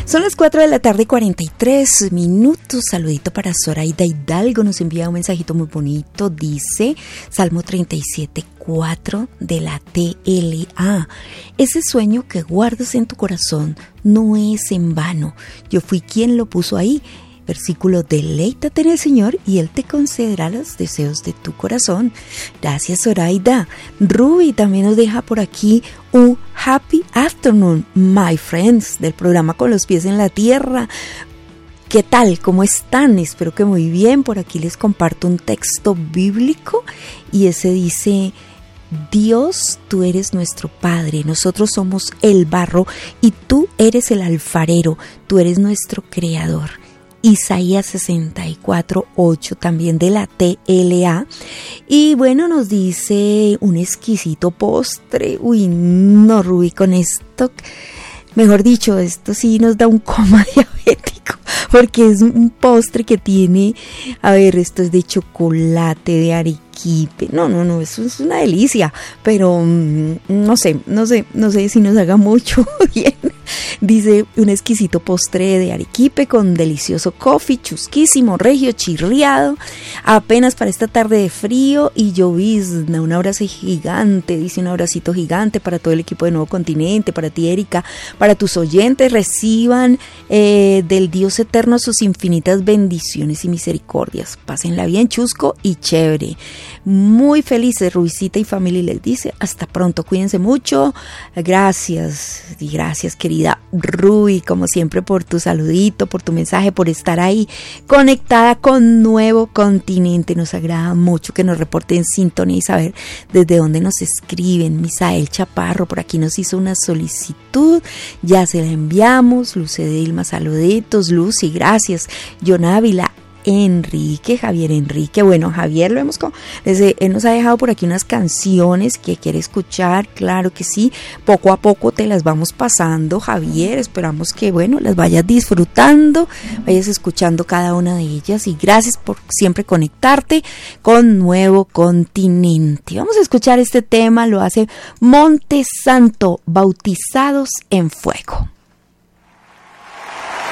Son las 4 de la tarde, 43 minutos. Saludito para Zoraida Hidalgo. Nos envía un mensajito muy bonito. Dice, Salmo 37:4 de la TLA. Ese sueño que guardas en tu corazón no es en vano. Yo fui quien lo puso ahí. Versículo, deleítate en el Señor y Él te concederá los deseos de tu corazón. Gracias, Zoraida. Ruby también nos deja por aquí un happy afternoon, my friends, del programa Con los pies en la tierra. ¿Qué tal? ¿Cómo están? Espero que muy bien. Por aquí les comparto un texto bíblico y ese dice: Dios, tú eres nuestro Padre, nosotros somos el barro y tú eres el alfarero, tú eres nuestro creador. Isaías 64:8 también de la TLA. Y bueno, nos dice un exquisito postre. Uy, no, Rubí, con esto, mejor dicho, esto sí nos da un coma diabético, porque es un postre que tiene, a ver, esto es de chocolate, de arequipe. No, eso es una delicia, pero no sé si nos haga mucho bien. Dice, un exquisito postre de arequipe con delicioso coffee, chusquísimo, regio, chirriado, apenas para esta tarde de frío y llovizna. Un abrazo gigante, dice, un abracito gigante para todo el equipo de Nuevo Continente, para ti, Erika, para tus oyentes. Reciban del Dios eterno sus infinitas bendiciones y misericordias. Pásenla bien, chusco y chévere. Muy felices, Rubicita y familia, les dice. Hasta pronto, cuídense mucho. Gracias, y gracias, querida Ruby, como siempre, por tu saludito, por tu mensaje, por estar ahí conectada con Nuevo Continente. Nos agrada mucho que nos reporten sintonía y saber desde dónde nos escriben. Misael Chaparro por aquí nos hizo una solicitud, ya se la enviamos. Luce Dilma, saluditos. Lucy, gracias. John Ávila, Javier Enrique. Bueno, Javier, él nos ha dejado por aquí unas canciones que quiere escuchar. Claro que sí, poco a poco te las vamos pasando, Javier. Esperamos que, bueno, las vayas disfrutando, vayas escuchando cada una de ellas, y gracias por siempre conectarte con Nuevo Continente. Vamos a escuchar este tema, lo hace Monte Santo, Bautizados en Fuego.